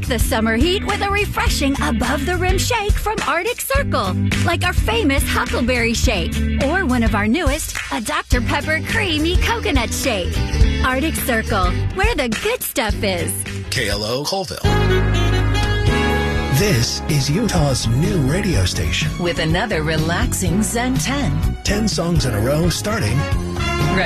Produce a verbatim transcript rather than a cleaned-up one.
Escape the summer heat with a refreshing above-the-rim shake from Arctic Circle, like our famous Huckleberry Shake, or one of our newest, a Doctor Pepper Creamy Coconut Shake. Arctic Circle, where the good stuff is. K L O Colville. This is Utah's new radio station. With another relaxing Zen ten. Ten songs in a row starting